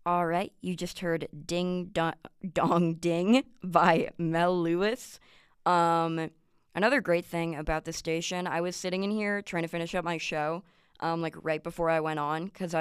All right, you just heard Dong Ding by Mel Lewis. Um, Another great thing about the station, I was sitting in here trying to finish up my show, like right before I went on, because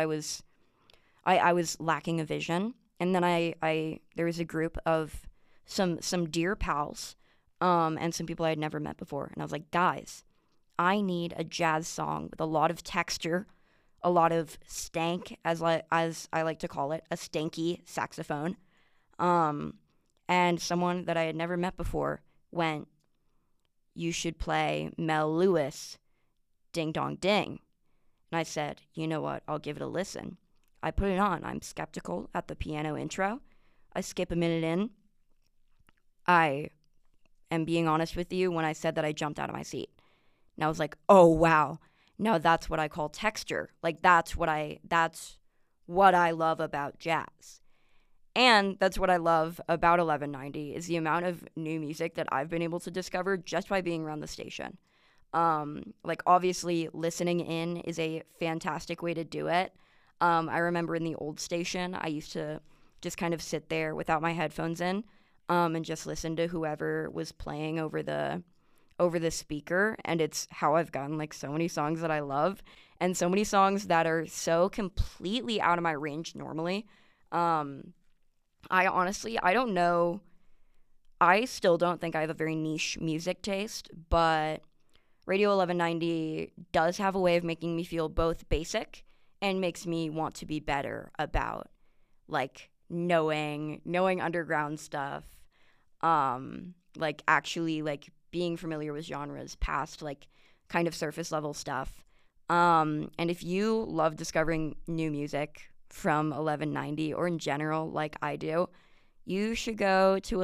I was lacking a vision, and then I there was a group of some dear pals, and some people I had never met before, and I was like, guys, I need a jazz song with a lot of texture, a lot of stank, as I like to call it, a stanky saxophone. Um, and someone that I had never met before went, "You should play Mel Lewis, Ding Dong Ding." And I said, "You know what? I'll give it a listen." I put it on. I'm skeptical at the piano intro. I skip a minute in. I am being honest with you when I said that I jumped out of my seat. And I was like, "Oh wow. Now that's what I call texture. Like that's what I love about jazz." And that's what I love about 1190 is the amount of new music that I've been able to discover just by being around the station. Like obviously listening in is a fantastic way to do it. I remember in the old station, I used to just kind of sit there without my headphones in, and just listen to whoever was playing over the speaker, and it's how I've gotten like so many songs that I love and so many songs that are so completely out of my range normally. Um, I honestly, I don't know. I still don't think I have a very niche music taste, but Radio 1190 does have a way of making me feel both basic and makes me want to be better about like knowing underground stuff, like actually like being familiar with genres past like kind of surface level stuff. And if you love discovering new music from 1190 or in general like I do, you should go to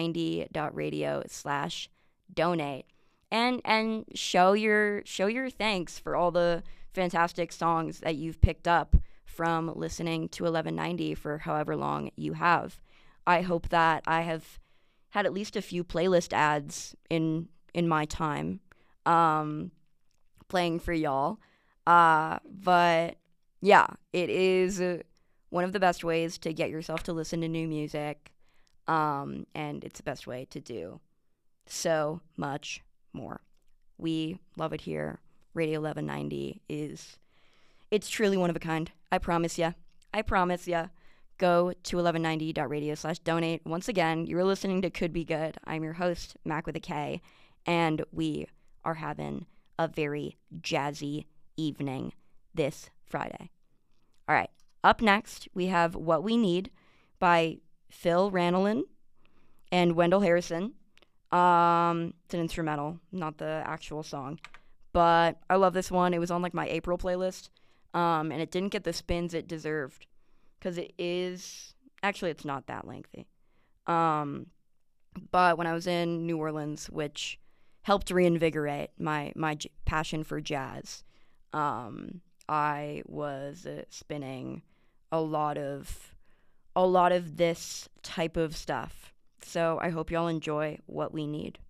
1190.radio/donate and show your thanks for all the fantastic songs that you've picked up from listening to 1190 for however long you have. I hope that I have had at least a few playlist ads in my time, um, playing for y'all. But yeah, it is one of the best ways to get yourself to listen to new music, and it's the best way to do so much more. We love it here. Radio 1190 is it's truly one of a kind. I promise ya. I promise ya. Go to 1190.radio/donate. Once again, you're listening to Could Be Good. I'm your host, Mac with a K, and we are having a very jazzy evening this Friday. All right, up next, we have What We Need by Phil Ranelin and Wendell Harrison. It's an instrumental, not the actual song. But I love this one. It was on like my April playlist, and it didn't get the spins it deserved because it is actually it's not that lengthy. Um, but when I was in New Orleans, which helped reinvigorate my passion for jazz, I was spinning a lot of this type of stuff. So I hope y'all enjoy What We Need.